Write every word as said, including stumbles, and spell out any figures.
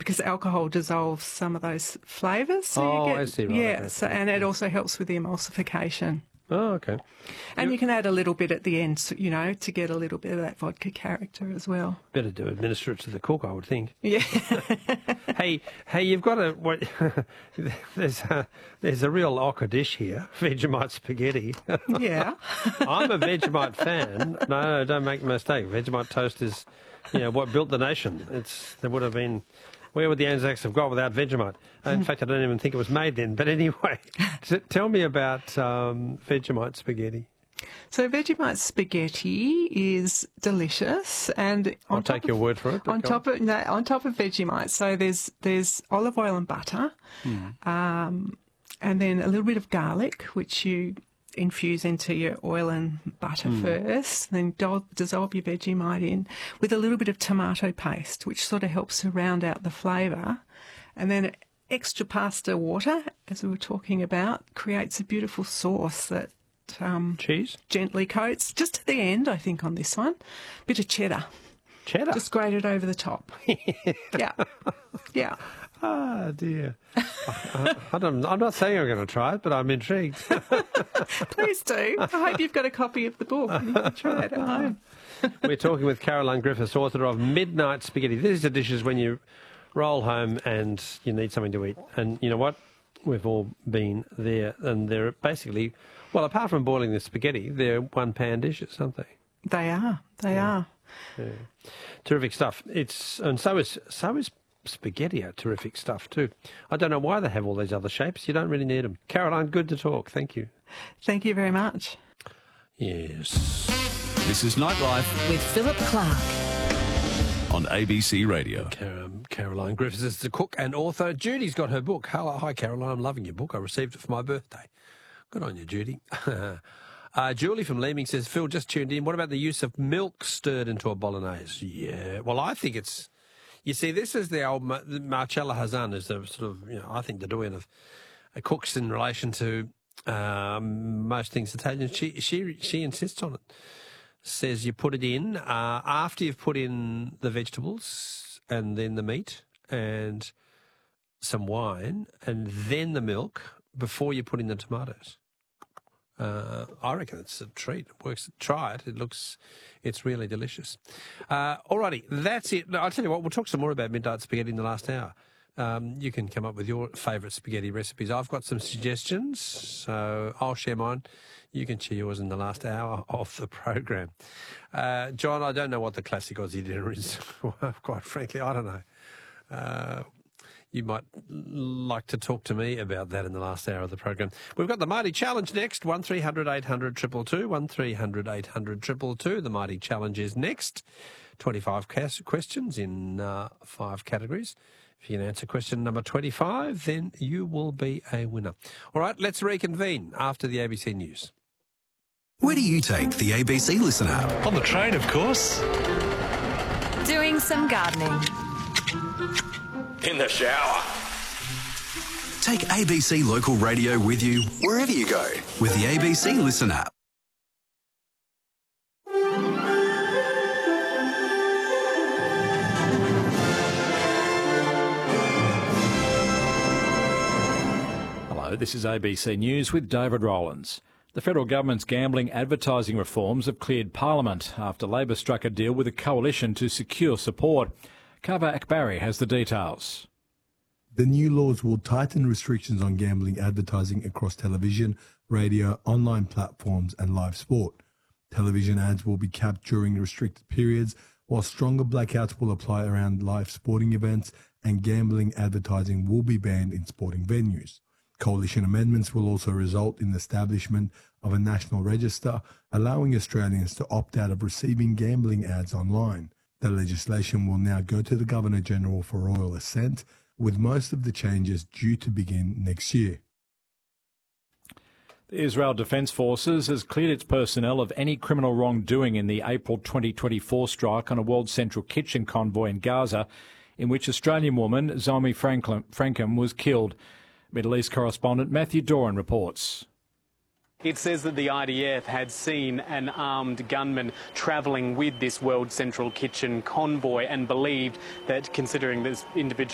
because alcohol dissolves some of those flavours. So oh, you get, I see. Right, yeah, okay. so, and it also helps with the emulsification. Oh, okay. And you can add a little bit at the end, you know, to get a little bit of that vodka character as well. Better to administer it to the cook, I would think. Yeah. hey, hey, you've got a what, there's a there's a real ochre dish here, Vegemite spaghetti. Yeah. I'm a Vegemite fan. No, don't make a mistake. Vegemite toast is, you know, what built the nation. It's there would have been. Where would the Anzacs have got without Vegemite? In fact, I don't even think it was made then. But anyway, t- tell me about um, Vegemite spaghetti. So Vegemite spaghetti is delicious, and on I'll take top your of, word for it. On top of no, on top of Vegemite, so there's there's olive oil and butter, mm. um, and then a little bit of garlic, which you infuse into your oil and butter mm. first, then do- dissolve your Vegemite in with a little bit of tomato paste, which sort of helps to round out the flavour, and then extra pasta water, as we were talking about, creates a beautiful sauce that um, cheese gently coats just to the end. I think on this one, bit of cheddar, cheddar, just grated over the top. yeah, yeah. Ah, dear. I, I don't, I'm not saying I'm going to try it, but I'm intrigued. Please do. I hope you've got a copy of the book and you can try it at home. We're talking with Caroline Griffiths, author of Midnight Spaghetti. These are dishes when you roll home and you need something to eat. And you know what? We've all been there. And they're basically, well, apart from boiling the spaghetti, they're one-pan dishes, aren't they? They are. They yeah. are. Yeah. Terrific stuff. It's And so is so is... spaghetti are terrific stuff too. I don't know why they have all these other shapes. You don't really need them. Caroline, good to talk. Thank you. Thank you very much. Yes. This is Nightlife with Philip Clark on A B C Radio. Car- Caroline Griffiths is the cook and author. Judy's got her book. Hello, hi Caroline. I'm loving your book. I received it for my birthday. Good on you, Judy. Uh, Julie from Leeming says, Phil, just tuned in. What about the use of milk stirred into a bolognese? Yeah. Well, I think it's. You see, this is the old Mar- Marcella Hazan is the sort of, you know, I think the doyen of uh, cooks in relation to um, most things Italian. She she she insists on it. Says you put it in uh, after you've put in the vegetables and then the meat and some wine and then the milk before you put in the tomatoes. Uh, I reckon it's a treat. It works. Try it. It looks, it's really delicious. Uh, alrighty, that's it. I'll tell you what, we'll talk some more about Midnight Spaghetti in the last hour. Um, you can come up with your favourite spaghetti recipes. I've got some suggestions, so I'll share mine. You can share yours in the last hour of the program. Uh, John, I don't know what the classic Aussie dinner is. Quite frankly, I don't know. Uh, You might like to talk to me about that in the last hour of the program. We've got the Mighty Challenge next, one three hundred eight hundred two two two, one three hundred eight hundred two two two. The Mighty Challenge is next. twenty-five questions in uh, five categories. If you can answer question number twenty-five, then you will be a winner. All right, let's reconvene after the A B C News. Where do you take the A B C Listen app? On the train, of course. doing some gardening. In the shower. Take A B C Local Radio with you wherever you go with the A B C Listen app. Hello, this is A B C News with David Rowlands. The federal government's gambling advertising reforms have cleared Parliament after Labor struck a deal with a coalition to secure support. Kava Akbari has the details. The new laws will tighten restrictions on gambling advertising across television, radio, online platforms and live sport. Television ads will be capped during restricted periods, while stronger blackouts will apply around live sporting events, and gambling advertising will be banned in sporting venues. Coalition amendments will also result in the establishment of a national register, allowing Australians to opt out of receiving gambling ads online. The legislation will now go to the Governor-General for royal assent, with most of the changes due to begin next year. The Israel Defence Forces has cleared its personnel of any criminal wrongdoing in the April twenty twenty-four strike on a World Central Kitchen convoy in Gaza, in which Australian woman Zomi Frankham was killed. Middle East correspondent Matthew Doran reports. It says that the I D F had seen an armed gunman travelling with this World Central Kitchen convoy and believed that, considering this individual